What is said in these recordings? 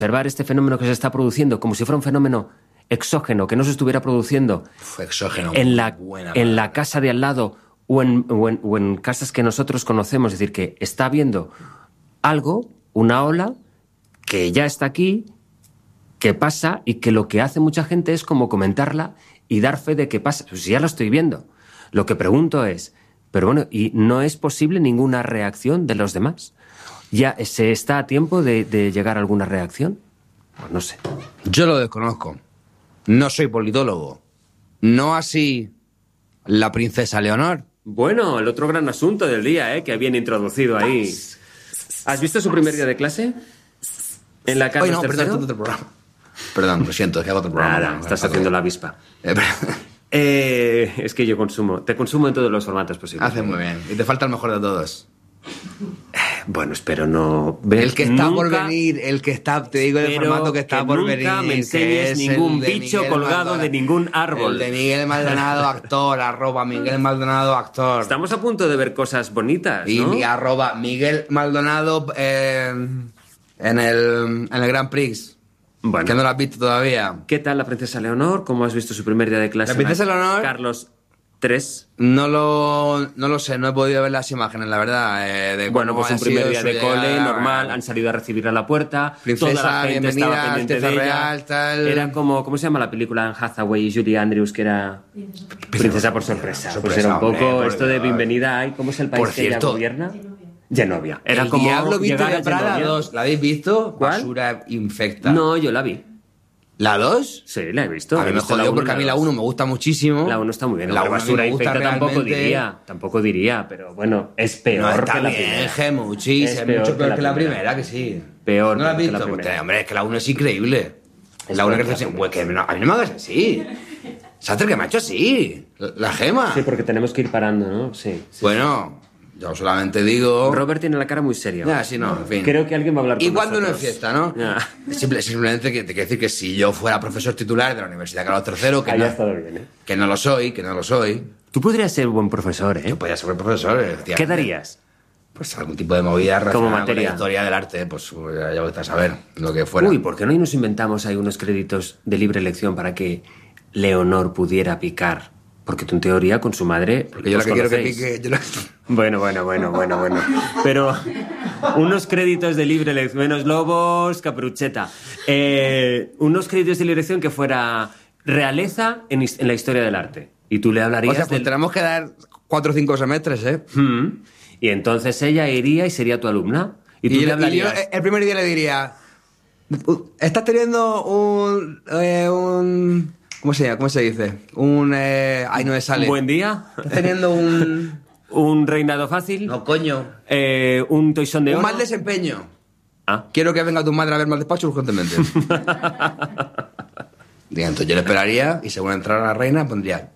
observar este fenómeno que se está produciendo como si fuera un fenómeno exógeno, que no se estuviera produciendo exógeno, en la casa de al lado o en casas que nosotros conocemos. Es decir, que está habiendo algo, una ola, que ya está aquí, que pasa y que lo que hace mucha gente es como comentarla y dar fe de que pasa. Pues ya lo estoy viendo. Lo que pregunto es, pero bueno, ¿y no es posible ninguna reacción de los demás? ¿Ya se está a tiempo de llegar a alguna reacción? Pues no sé. Yo lo desconozco. No soy politólogo. No así la princesa Leonor. Bueno, el otro gran asunto del día, que habían introducido ahí. ¿Has visto su primer día de clase? En la Carlos III. Perdón, otro programa. Perdón, lo siento, es que hago otro programa. Nada, estás haciendo la avispa. Es que yo te consumo en todos los formatos posibles. Haces muy bien. Y te falta el mejor de todos. Bueno, espero no... El que está por venir, te digo el formato que está por venir. Nunca me enseñes ningún bicho colgado de ningún árbol. El de Miguel Maldonado, actor, @Miguel Maldonado, actor. Estamos a punto de ver cosas bonitas, ¿no? Y @Miguel Maldonado en el Grand Prix. Bueno. Que no lo has visto todavía. ¿Qué tal la princesa Leonor? ¿Cómo has visto su primer día de clase? La princesa Leonor... Carlos III. No lo sé, no he podido ver las imágenes, la verdad. Bueno, pues un primer día de cole, normal, han salido a recibir a la puerta, princesa, toda la gente estaba pendiente de ella. Real, tal. Era como, ¿cómo se llama la película en Hathaway y Julie Andrews, que era Princesa por sorpresa? Pues era un poco esto de bienvenida ahí, ¿cómo es el país que ella gobierna? Genovia. Era como Diablo Viste de Prada Genovia. 2, ¿la habéis visto? ¿Cuál? Basura infecta. No, yo la vi. ¿La 2? Sí, la he visto. A mí me jodió porque a mí la 1 me gusta muchísimo. La 1 está muy bien. La basura infecta realmente... tampoco diría, pero bueno, es peor no, está que la bien, primera. Muchis, es mucho peor que la primera, que sí. Peor. ¿No la has visto? Que la Pues, hombre, es que la 1 es increíble. La 1 que pues que a mí no me hagas así. Sater, que me ha hecho así. La Gema. Sí, porque tenemos que ir parando, ¿no? Sí. Bueno... Yo solamente digo... Robert tiene la cara muy seria. Ya, sí, no, en fin. Creo que alguien va a hablar con nosotros. Y cuando no es fiesta, ¿no? Ya. Simplemente te quiero decir que si yo fuera profesor titular de la Universidad Carlos III, que, no, estado bien, que no lo soy... Tú podrías ser buen profesor, ¿eh? Yo podría ser buen profesor, ¿Qué darías? Pues algún tipo de movida relacionada con la historia del arte, pues ya voy a saber lo que fuera. Uy, ¿por qué no nos inventamos ahí unos créditos de libre elección para que Leonor pudiera picar? Porque tú en teoría con su madre... Porque yo la que conocéis. Quiero que pique... Bueno. Pero unos créditos de libre elección... Menos Lobos, Caprucheta. Unos créditos de libre elección que fuera realeza en la historia del arte. Y tú le hablarías... O sea, pues tenemos que dar 4 o 5 semestres, ¿eh? Y entonces ella iría y sería tu alumna. Y tú le hablarías... Y yo el primer día le diría... ¿Estás teniendo un ¿cómo se dice? Ay, no me sale. ¿Un buen día? ¿Estás teniendo ¿Un reinado fácil? No, coño. ¿Un toisón de oro? Un mal desempeño. Ah. Quiero que venga tu madre a verme al despacho urgentemente. Entonces yo le esperaría y según entrara la reina pondría...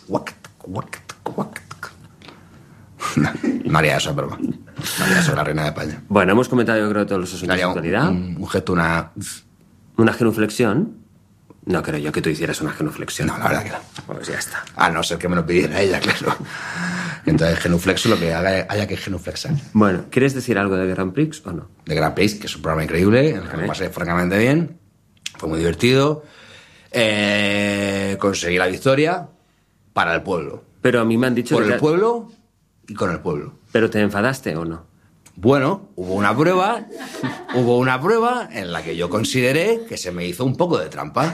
No haría eso, pero no haría eso la reina de España. Bueno, hemos comentado yo creo todos los asuntos de actualidad. Un gesto, ¿Una genuflexión? No creo yo que tú hicieras una genuflexión. No, la verdad que no. Pues ya está. A no ser que me lo pidiera ella, claro. Entonces genuflexo lo que haya que genuflexar. Bueno, ¿quieres decir algo de Grand Prix o no? De Grand Prix, que es un programa increíble, en el que me pasé francamente bien. Fue muy divertido. Conseguí la victoria para el pueblo. Pero a mí me han dicho... Por el pueblo y con el pueblo. ¿Pero te enfadaste o no? Bueno, hubo una prueba en la que yo consideré que se me hizo un poco de trampa.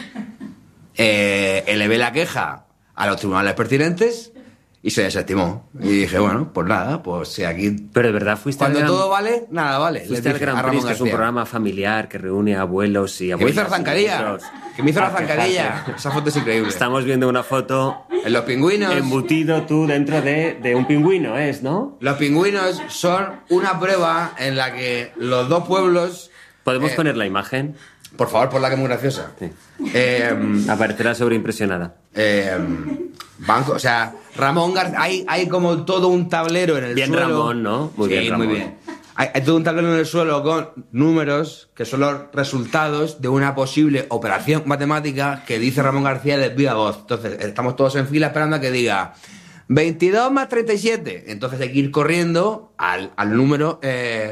Elevé la queja a los tribunales pertinentes y se desestimó. Y dije, bueno, pues nada, pues si aquí... Pero de verdad fuiste cuando todo vale, nada vale. Fuiste al Grand Prix, que es un programa familiar que reúne a abuelos y abuelas. Que me hizo la zancadilla. Esa foto es increíble. Estamos viendo una foto... En los pingüinos... Embutido tú dentro de un pingüino, ¿no? Los pingüinos son una prueba en la que los dos pueblos... ¿Podemos poner la imagen? Por favor, ponla, que es muy graciosa. Sí. Aparecerá sobreimpresionada. Banco, o sea, Ramón García... Hay como todo un tablero en el suelo. Bien Ramón, ¿no? Muy bien, Ramón. Muy bien. Hay todo un tablero en el suelo con números que son los resultados de una posible operación matemática que dice Ramón García de viva voz. Entonces, estamos todos en fila esperando a que diga 22 más 37. Entonces hay que ir corriendo al número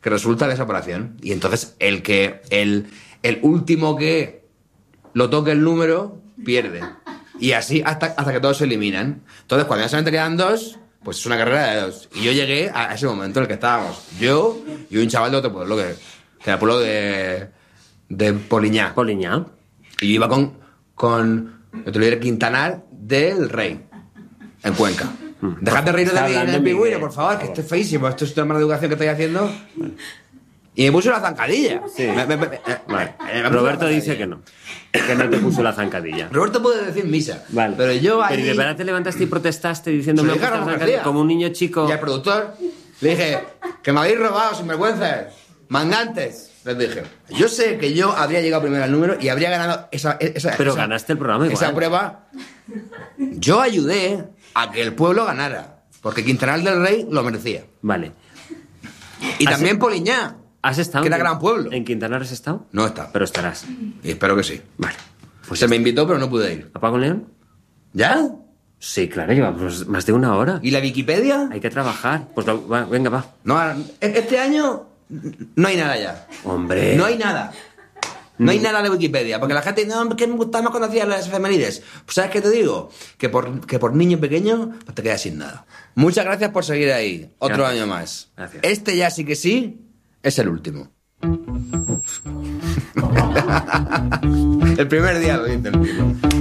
que resulta de esa operación. Y entonces el último que lo toque el número pierde. Y así hasta que todos se eliminan. Entonces, cuando ya solamente quedan 2, pues es una carrera de 2. Y yo llegué a ese momento en el que estábamos. Yo y un chaval de otro pueblo, que era el pueblo de Poliñá. Poliñá. Y yo iba con el líder Quintanar del Rey, en Cuenca. Dejad de reíros de mí en el pingüino, por favor, que esto es feísimo. Esto es una mala educación que estoy haciendo. Y me puso la zancadilla. Sí. Vale. Roberto dice que no te puso la zancadilla. Roberto puede decir misa. Vale. Pero yo ahí... Pero de verdad te levantaste y protestaste diciendo Se me lo dije a puso la Ramón zancadilla, García. como un niño chico. Y al productor le dije, que me habéis robado, sinvergüenzas, mangantes. Les dije, yo sé que yo habría llegado primero al número y habría ganado Pero ganaste el programa igual. esa prueba. Yo ayudé a que el pueblo ganara, porque Quintanar del Rey lo merecía. Vale. Y ¿Has- también Poliñá, ¿Has estado? que era gran pueblo. ¿En Quintanar has estado? No está. Pero estarás. Y espero que sí. Vale. Pues Se me invitó, pero no pude ir. ¿Apago el León? ¿Ya? Sí, claro, llevamos más de una hora. ¿Y la Wikipedia? Hay que trabajar. Pues venga, va. No, este año no hay nada ya. Hombre. No hay nada. No hay nada de Wikipedia, porque la gente, no, que me gustaba más cuando hacías las efemérides. Pues ¿sabes qué te digo? Que por niño pequeño pues te quedas sin nada. Muchas gracias por seguir ahí. Otro Gracias. año más. Gracias. Este ya sí que sí es el último. El primer día lo dice el último.